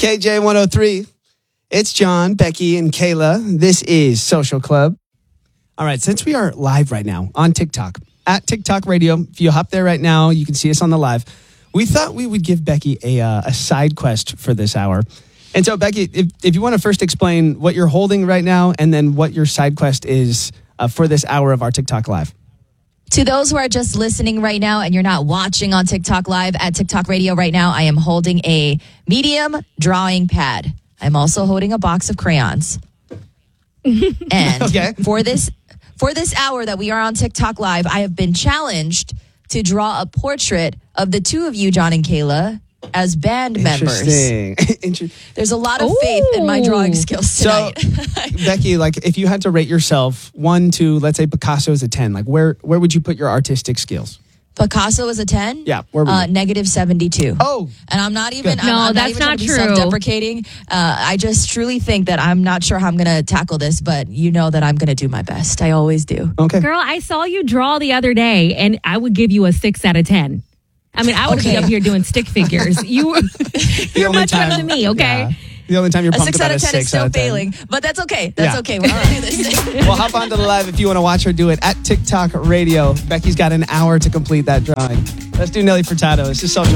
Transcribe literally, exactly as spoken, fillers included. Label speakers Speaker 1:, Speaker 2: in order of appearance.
Speaker 1: K J one oh three. It's John, Becky, and Kayla. This is Social Club. All right, since we are live right now on TikTok, at TikTok Radio, if you hop there right now, you can see us on the live. We thought we would give Becky a, uh, a side quest for this hour. And so, Becky, if, if you want to first explain what you're holding right now and then what your side quest is uh, for this hour of our TikTok Live.
Speaker 2: To those who are just listening right now and you're not watching on TikTok Live at TikTok Radio right now, I am holding a medium drawing pad. I'm also holding a box of crayons. And
Speaker 1: okay.
Speaker 2: for this for this hour that we are on TikTok Live, I have been challenged to draw a portrait of the two of you, John and Kayla, as band members.
Speaker 1: Interesting.
Speaker 2: There's a lot of faith in my drawing skills tonight.
Speaker 1: So, Becky, like if you had to rate yourself one to, let's say Picasso is a ten, like where where would you put your artistic skills?
Speaker 2: Picasso is a ten?
Speaker 1: Yeah. Where would
Speaker 2: uh,
Speaker 1: you?
Speaker 2: negative seventy-two.
Speaker 1: Oh.
Speaker 2: And I'm not even, I'm,
Speaker 3: No,
Speaker 2: I'm
Speaker 3: that's
Speaker 2: not,
Speaker 3: not
Speaker 2: even trying to be
Speaker 3: true.
Speaker 2: self-deprecating. Uh, I just truly think that I'm not sure how I'm going to tackle this, but you know that I'm going to do my best. I always do.
Speaker 1: Okay.
Speaker 3: Girl, I saw you draw the other day, and I would give you a six out of ten. I mean, I would
Speaker 2: Okay.
Speaker 3: be up here doing stick figures. You, you're
Speaker 1: only
Speaker 3: much better
Speaker 1: time-
Speaker 3: than me, okay?
Speaker 1: Yeah. The only time you're
Speaker 2: A
Speaker 1: pumped
Speaker 2: six
Speaker 1: about
Speaker 2: out of
Speaker 1: a
Speaker 2: ten is
Speaker 1: six
Speaker 2: still
Speaker 1: out of ten.
Speaker 2: failing, but that's okay. That's
Speaker 1: Yeah.
Speaker 2: okay. We're going to do this.
Speaker 1: Well, hop onto the live if you want to watch her do it at TikTok Radio. Becky's got an hour to complete that drawing. Let's do Nelly Furtado. It's just social.